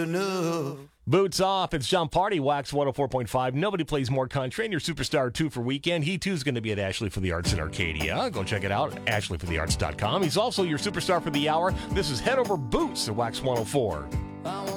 enough. Boots off. It's John Party, Wax 104.5. Nobody plays more country. And your superstar 2 for weekend. He too is going to be at Ashley for the Arts in Arcadia. Go check it out. AshleyfortheArts.com. He's also your superstar for the hour. This is Head Over Boots at Wax 104.